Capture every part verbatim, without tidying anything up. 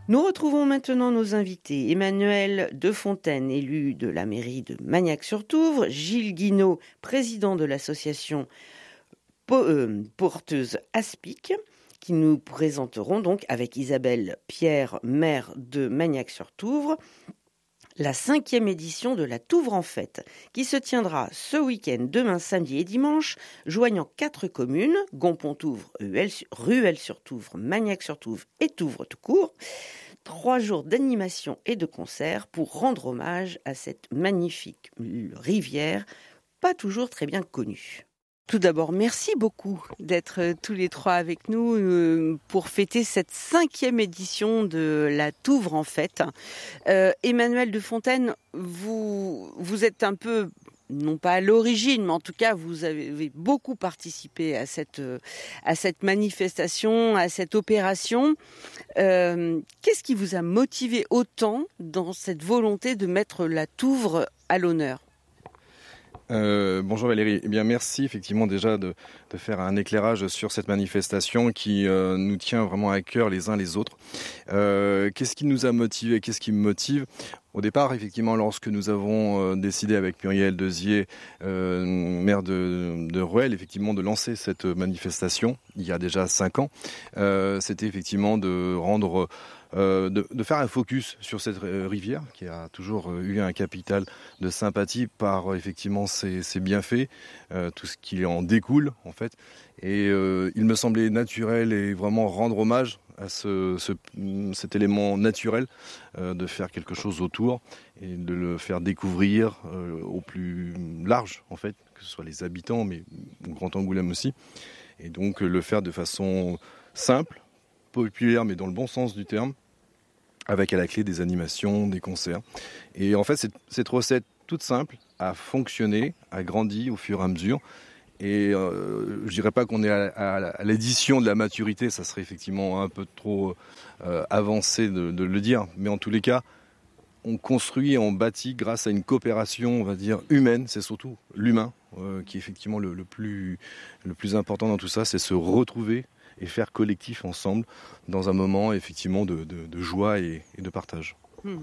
Nous retrouvons maintenant nos invités. Emmanuel Defontaine, élu de la mairie de Magnac-sur-Touvre, Gilles Guinaud, président de l'association po- euh, Porteuse Aspic, qui nous présenteront donc avec Isabelle Pierre, maire de Magnac-sur-Touvre, la cinquième édition de la Touvre en fête, qui se tiendra ce week-end, demain, samedi et dimanche, joignant quatre communes, Gonpont-Touvre, Ruelle-sur-Touvre, Magnac-sur-Touvre et Touvre tout court. Trois jours d'animation et de concerts pour rendre hommage à cette magnifique rivière, pas toujours très bien connue. Tout d'abord, merci beaucoup d'être tous les trois avec nous euh, pour fêter cette cinquième édition de la Touvre en fête. Euh, Emmanuel Defontaine, vous, vous êtes un peu, non pas à l'origine, mais en tout cas, vous avez beaucoup participé à cette, à cette manifestation, à cette opération. Euh, qu'est-ce qui vous a motivé autant dans cette volonté de mettre la Touvre à l'honneur ? Euh, bonjour Valérie. Eh bien, merci effectivement déjà de, de faire un éclairage sur cette manifestation qui euh, nous tient vraiment à cœur les uns les autres. Euh, qu'est-ce qui nous a motivés ? Qu'est-ce qui me motive ? Au départ, effectivement, lorsque nous avons euh, décidé avec Muriel Dezier, euh, maire de, de Ruelle, effectivement, de lancer cette manifestation il y a déjà cinq ans, euh, c'était effectivement de rendre Euh, de, de faire un focus sur cette rivière qui a toujours eu un capital de sympathie par effectivement ses, ses bienfaits, euh, tout ce qui en découle en fait. Et euh, il me semblait naturel et vraiment rendre hommage à ce, ce, cet élément naturel, euh, de faire quelque chose autour et de le faire découvrir euh, au plus large en fait, que ce soit les habitants mais au Grand Angoulême aussi. Et donc le faire de façon simple, populaire mais dans le bon sens du terme, avec à la clé des animations, des concerts. Et en fait, cette, cette recette toute simple a fonctionné, a grandi au fur et à mesure. Et euh, je dirais pas qu'on est à, à, à l'édition de la maturité, ça serait effectivement un peu trop euh, avancé de, de le dire. Mais en tous les cas, on construit et on bâtit grâce à une coopération, on va dire, humaine. C'est surtout l'humain euh, qui est effectivement le, le, plus, le plus important dans tout ça, c'est se retrouver et faire collectif ensemble dans un moment effectivement de, de, de joie et, et de partage. Hmm.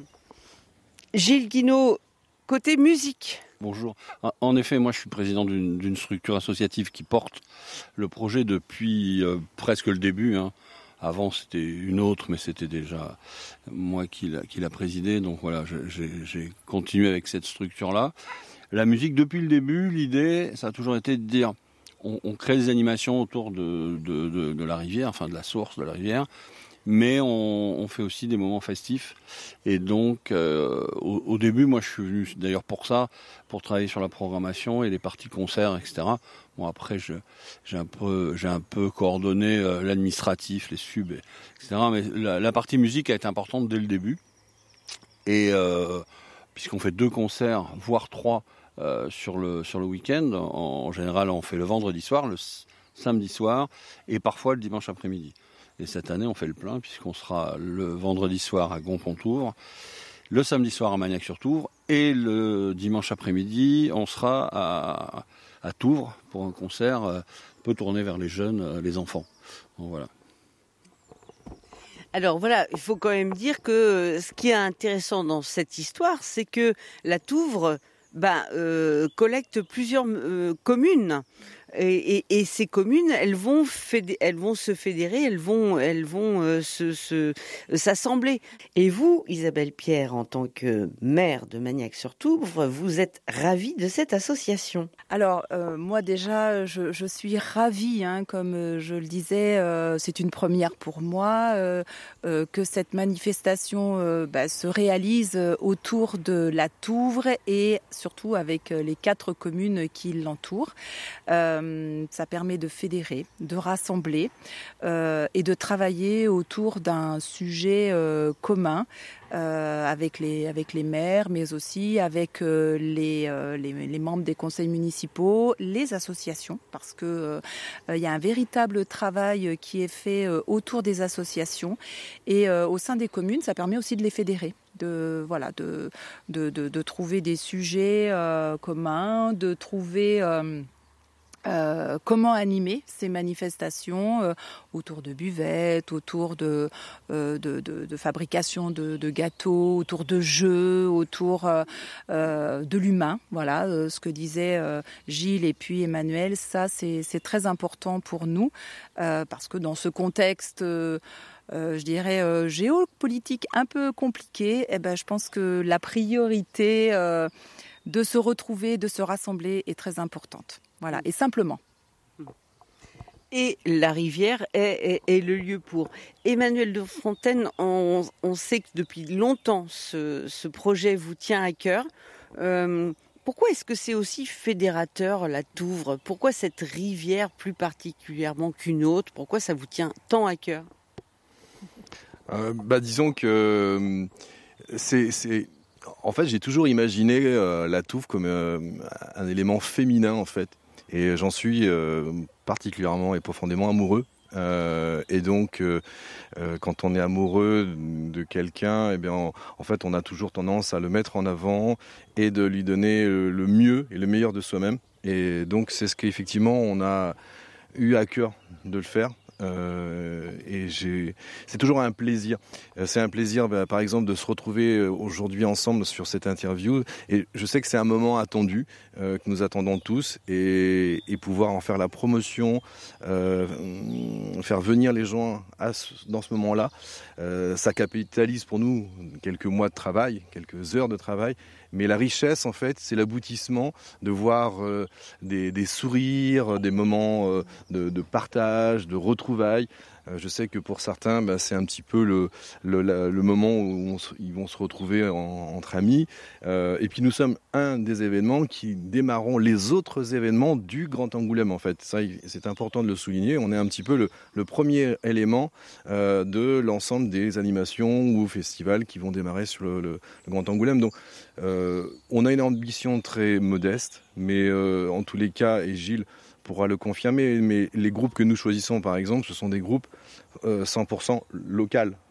Gilles Guinaud, côté musique. Bonjour. En effet, moi je suis président d'une, d'une structure associative qui porte le projet depuis euh, presque le début. Hein. Avant c'était une autre, mais c'était déjà moi qui l'a, qui l'a présidé. Donc voilà, j'ai, j'ai continué avec cette structure-là. La musique, depuis le début, l'idée, ça a toujours été de dire On, on crée des animations autour de, de, de, de la rivière, enfin de la source de la rivière, mais on, on fait aussi des moments festifs. Et donc, euh, au, au début, moi, je suis venu d'ailleurs pour ça, pour travailler sur la programmation et les parties concerts, et cetera. Bon, après, je, j'ai un peu, j'ai un peu coordonné euh, l'administratif, les subs, et cetera. Mais la, la partie musique a été importante dès le début. Et euh, puisqu'on fait deux concerts, voire trois, Euh, sur le sur le week-end. En, en général, on fait le vendredi soir, le s- samedi soir et parfois le dimanche après-midi. Et cette année, on fait le plein puisqu'on sera le vendredi soir à Gonpont-Touvre, le samedi soir à Magnac-sur-Touvre et le dimanche après-midi, on sera à, à Touvre pour un concert euh, un peu tourné vers les jeunes, euh, les enfants. Donc, voilà. Alors voilà, il faut quand même dire que ce qui est intéressant dans cette histoire, c'est que la Touvre ben, euh, collecte plusieurs euh, communes. Et, et, et ces communes, elles vont, fédé- elles vont se fédérer, elles vont, elles vont euh, se, se, euh, s'assembler. Et vous, Isabelle Pierre, en tant que maire de Magnac-sur-Touvre, vous êtes ravie de cette association. Alors, euh, moi déjà, je, je suis ravie, hein, comme euh, je le disais, euh, c'est une première pour moi, euh, euh, que cette manifestation euh, bah, se réalise autour de la Touvre et surtout avec euh, les quatre communes qui l'entourent. Euh, ça permet de fédérer, de rassembler euh, et de travailler autour d'un sujet euh, commun euh, avec les avec les maires, mais aussi avec euh, les, euh, les les membres des conseils municipaux, les associations, parce que euh, il y a un véritable travail qui est fait euh, autour des associations et euh, au sein des communes, ça permet aussi de les fédérer. De voilà de de de, de trouver des sujets euh, communs, de trouver euh, Euh, comment animer ces manifestations euh, autour de buvettes, autour de, euh, de, de, de fabrication de, de gâteaux, autour de jeux, autour euh, euh, de l'humain. Voilà, euh, ce que disaient euh, Gilles et puis Emmanuel, ça c'est, c'est très important pour nous euh, parce que dans ce contexte euh, Euh, je dirais euh, géopolitique un peu compliqué, eh ben, je pense que la priorité euh, de se retrouver, de se rassembler est très importante. Voilà, et simplement. Et la rivière est, est, est le lieu pour. Emmanuel de Fontaine, on, on sait que depuis longtemps, ce, ce projet vous tient à cœur. Euh, pourquoi est-ce que c'est aussi fédérateur, la Touvre ? Pourquoi cette rivière plus particulièrement qu'une autre ? Pourquoi ça vous tient tant à cœur ? euh, bah, Disons que c'est... c'est... En fait, j'ai toujours imaginé euh, la Touvre comme euh, un élément féminin, en fait. Et j'en suis euh, particulièrement et profondément amoureux. Euh, et donc, euh, euh, quand on est amoureux de quelqu'un, eh bien, en, en fait, on a toujours tendance à le mettre en avant et de lui donner le, le mieux et le meilleur de soi-même. Et donc, c'est ce qu'effectivement, on a eu à cœur de le faire. Euh, et j'ai... c'est toujours un plaisir. Euh, c'est un plaisir, bah, par exemple, de se retrouver aujourd'hui ensemble sur cette interview. Et je sais que c'est un moment attendu, euh, que nous attendons tous, et, et pouvoir en faire la promotion, euh, faire venir les gens à ce, dans ce moment-là. Euh, ça capitalise pour nous quelques mois de travail, quelques heures de travail. Mais la richesse, en fait, c'est l'aboutissement de voir euh, des, des sourires, des moments euh, de, de partage, de retrouvailles. Euh, je sais que pour certains, bah, c'est un petit peu le, le, la, le moment où on, ils vont se retrouver en, entre amis. Euh, et puis nous sommes un des événements qui démarreront les autres événements du Grand Angoulême, en fait. Ça, c'est important de le souligner. On est un petit peu le, le premier élément euh, de l'ensemble des animations ou festivals qui vont démarrer sur le, le, le Grand Angoulême. Donc, Euh, on a une ambition très modeste, mais euh, en tous les cas, et Gilles pourra le confirmer, mais les groupes que nous choisissons, par exemple, ce sont des groupes euh, cent pour cent locaux.